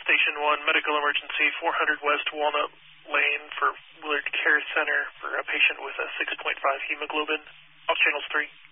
Station 1, medical emergency, 400 West Walnut Lane for Willard Care Center for a patient with a 6.5 hemoglobin. Off channels 3.